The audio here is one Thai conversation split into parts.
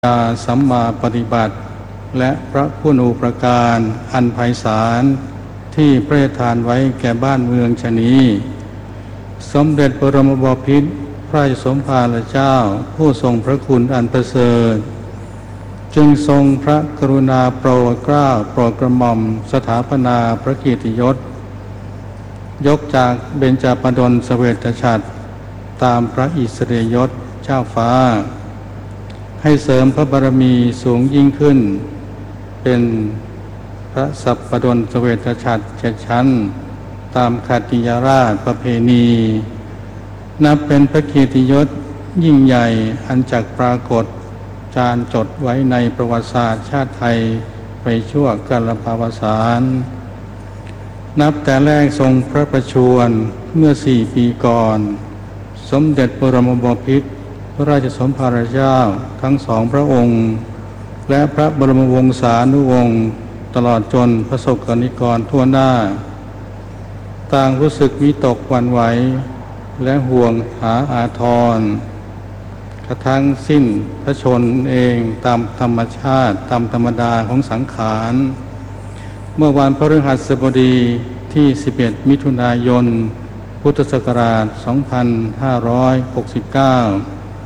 สัมมาปฏิบัติและพระคุณูปการอันไพศาลที่พระราชทานไว้แก่บ้านเมืองชนี้สมเด็จบรมบพิตรพระราชสมภารเจ้าผู้ทรงพระคุณอันประเสริฐจึงทรงพระกรุณาโปรดเกล้าโปรดกระหม่อมสถาปนาพระเกียรติยศยกจากเบญจปฎลเสวตฉัตรตามพระอิสริยยศเจ้าฟ้าให้เสริมพระบารมีสูงยิ่งขึ้นเป็นพระสัปปดลเสวตฉัตร7 ชั้นตามขัตติยราชประเพณีนับเป็นพระเกียรติยศยิ่งใหญ่อันจักปรากฏจารึกจดไว้ในประวัติศาสตร์ชาติไทยไปชั่วกาลปวสานนับแต่แรกทรงพระประชวรเมื่อ4 ปีก่อนสมเด็จบรมบพิตรพระราชสมภารเจ้าทั้ง2 พระองค์และพระบรมวงศานุวงศ์ตลอดจนพระสกนิกรทั่วหน้าต่างรู้สึกวิตกหวั่นไหวและห่วงหาอาทรกระทั่งสิ้นพระชนเองตามธรรมชาติตามธรรมดาของสังขารเมื่อวันพฤหัสบดีที่11 มิถุนายนพุทธศักราช 2569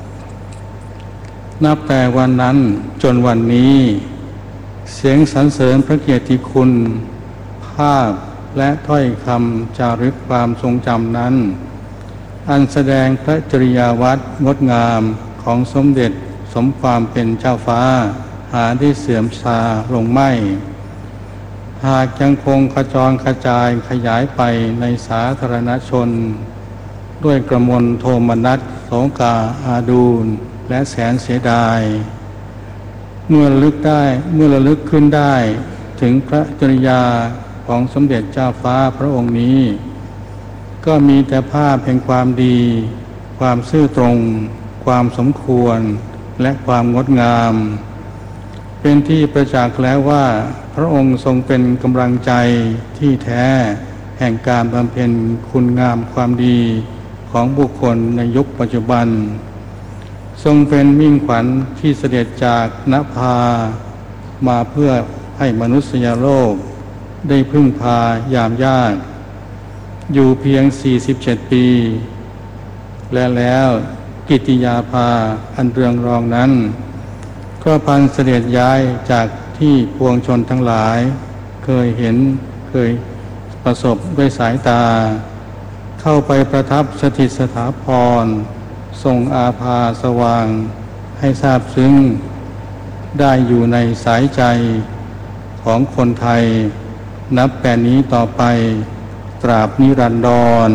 นับแต่วันนั้นจนวันนี้เสียงสรรเสริญพระเกียรติคุณภาพและถ้อยคำจารึกความทรงจำนั้นอันแสดงพระจริยาวัดงดงามของสมเด็จสมความเป็นเจ้าฟ้าหาได้เสื่อมทราลงไม่หากยังคงกระจรกระจายขยายไปในสาธารณชนด้วยกระมวลโทมนัสโสกาอาดูลและแสนเสียดายเมื่อระลึกขึ้นได้ถึงพระจริยาของสมเด็จเจ้าฟ้าพระองค์นี้ก็มีแต่ภาพแห่งความดีความซื่อตรงความสมควรและความงดงามเป็นที่ประจักษ์แล้วว่าพระองค์ทรงเป็นกำลังใจที่แท้แห่งการบำเพ็ญคุณงามความดีของบุคคลในยุคปัจจุบันทรงเป็นมิ่งขวัญที่เสด็จจากนภามาเพื่อให้มนุษยโลกได้พึ่งพายามยากอยู่เพียง47 ปีและแล้วกิตติยาภาอันเรืองรองนั้นก็พันเสด็จย้ายจากที่ปวงชนทั้งหลายเคยเห็นเคยประสบด้วยสายตาเข้าไปประทับสถิตสถาพรทรงอาภาสว่างให้ทราบซึ้งได้อยู่ในสายใจของคนไทยนับแต่นี้ต่อไปตราบนิรันดร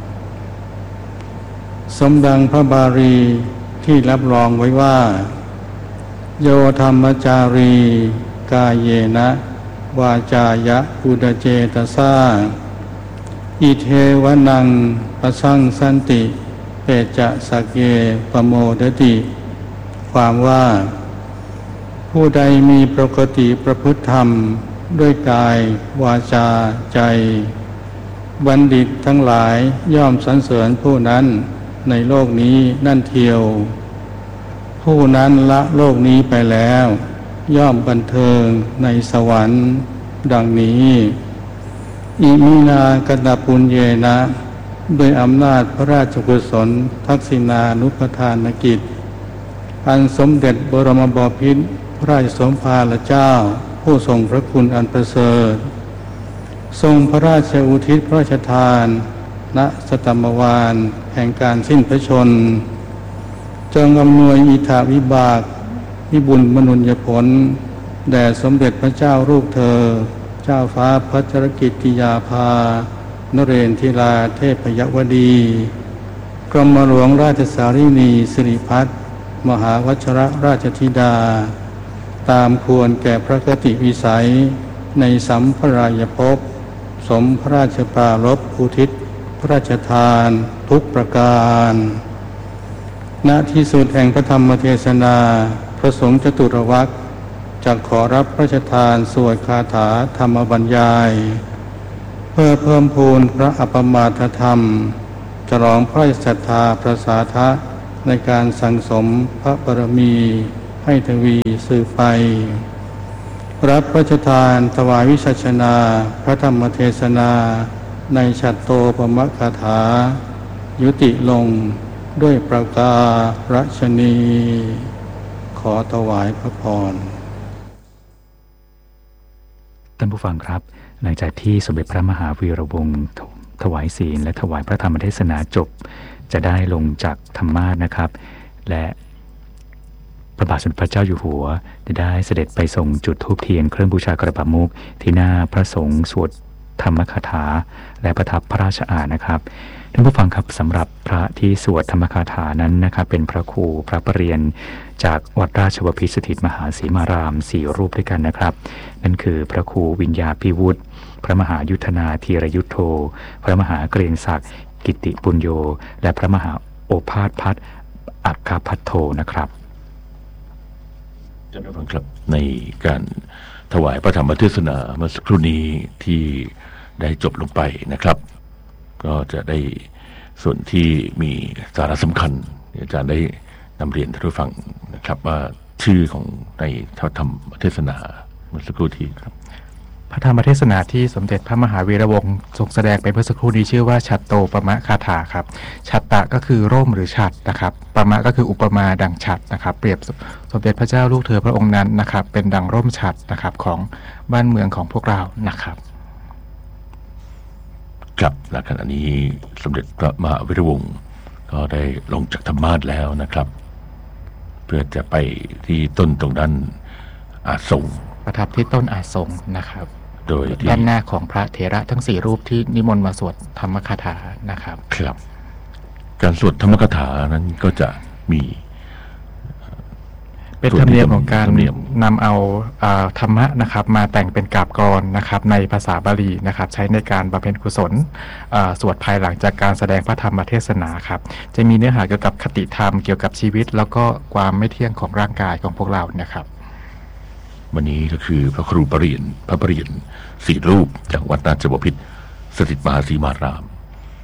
สมดังพระบาลีที่รับรองไว้ว่าโยธรรมจารีกายเยนะวาจายะอุดเจตสาอิเทวนังปสังสันติเปจะสกเกปโมดติความว่าผู้ใดมีปกติประพฤติธรรมด้วยกายวาจาใจบัณฑิตทั้งหลายย่อมสรรเสริญผู้นั้นในโลกนี้นั่นเทียวผู้นั้นละโลกนี้ไปแล้วย่อมบันเทิงในสวรรค์ดังนี้อิมินากตปุญเยนะด้วยอำนาจพระราชกุศลทักษิณานุปทานกิจอันสมเด็จบรมบพิตรพระราชสมภารเจ้าผู้ทรงพระคุณอันประเสริฐทรงพระราชอุทิศพระราชทานณสตัมมวาลแห่งการสิ้นพระชนจงอำนวยอิทธาวิบากวิบุญมนุญญผลแด่สมเด็จพระเจ้าลูกเธอเจ้าฟ้าพัชรกิตติยาภานเรนทิลาเทพยวดีกรมหลวงราชสารินีสิริพัฒน์มหาวชรราชธิดาตามควรแก่พระคติวิสัยในสัมภรายภพสมพระราชปรารภอุทิศพระราชทานทุกประการณที่สุดแห่งพระธรรมเทศนาพระสงฆ์จตุรวรรคจักขอรับพระราชทานสวดคาถาธรรมบรรยายเพื่อเพิ่มพูนพระอัปมาทธรรมฉลองพระศรัทธาพระสาธะในการสั่งสมพระบารมีให้ทวีสืบไปรับพระราชทานถวายวิสัชนาพระธรรมเทศนาในฉัตรโตปมคาถายุติลงด้วยประการฉนีขอถวายพระพรท่านผู้ฟังครับหลังจากที่สมเด็จพระมหาวีระวงศ์ถวายศีลและถวายพระธรรมเทศนาจบจะได้ลงจากธรรมาสน์นะครับและพระบาทสมเด็จพระเจ้าอยู่หัวจะได้เสด็จไปส่งจุดธูปเทียนเครื่องบูชากระบะมุกที่หน้าพระสงฆ์สวดธรรมคาถาและประทับพระราชอาณนะครับท่านผู้ฟังครับสำหรับพระที่สวดธรรมคาถานั้นนะครับเป็นพระครูพระประเรียนจากวัดราชบพิตรสถิตมหาสีมาราม4รูปด้วยกันนะครับนั่นคือพระครูวิญญาภิวุฒิพระมหายุทธนาธีรยุทโธพระมหาเกรียงศักดิ์กิติปุญโญและพระมหาโอภาสพัฒน์อัคคพัทโธนะครับท่านผู้ฟังครับในการถวายพระธรรมเทศนาเมื่อสักครู่นี้ที่ได้จบลงไปนะครับก็จะได้ส่วนที่มีสาระสำคัญอาจารย์ได้นำเรียนท่านผู้ฟังนะครับว่าชื่อของในพระธรรมเทศนาเมื่อสักครู่ที่ครับพระธรรมเทศนาที่สมเด็จพระมหาวีระวงศ์ทรงแสดงไปเมื่อสักครู่นี้ชื่อว่าฉัตรโตปมคาถาครับฉัตตะก็คือร่มหรือฉัตรนะครับปมะก็คืออุปมาดังฉัตรนะครับเปรียบสมเด็จพระเจ้าลูกเธอพระองค์นั้นนะครับเป็นดังร่มฉัตรนะครับของบ้านเมืองของพวกเรานะครับครับณขณะนี้สมเด็จพระมหาวีระวงศ์ก็ได้ลงจากธรรมาสน์แล้วนะครับเพื่อจะไปที่ต้นตรงด้านอาสงประทับที่ต้นอาสงนะครับโดยด้านหน้าของพระเถระทั้ง4รูปที่นิมนต์มาสวดธรรมคาถานะครับครับการสวดธรรมคาถานั้นก็จะมีเป็นธรรมเนียมของการนำเอาธรรมะนะครับมาแต่งเป็นกาบกรนะครับในภาษาบาลีนะครับใช้ในการบำเพ็ญกุศลสวดภายหลังจากการแสดงพระธรรมเทศนาครับจะมีเนื้อหาเกี่ยวกับคติธรรมเกี่ยวกับชีวิตแล้วก็ความไม่เที่ยงของร่างกายของพวกเรานะครับวันนี้ก็คือพระครูพระประเรียน4รูปจากวัดราชบพิตรสถิตมหาสีมาราม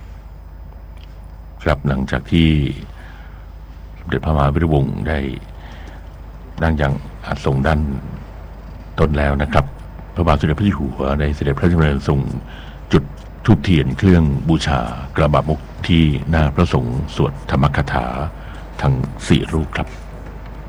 ครับหลังจากที่สมเด็จพระมหาวีระวงศ์ได้นั่งยังอาสงด้านต้นแล้วนะครับพระบาทสมเด็จพระเจ้าอยู่หัวได้เสด็จพระราชดำเนินทรงจุดธูปเทียนเครื่องบูชากระบะมุกที่หน้าพระสงฆ์สวดธรรมคาถาทั้ง4รูปครับ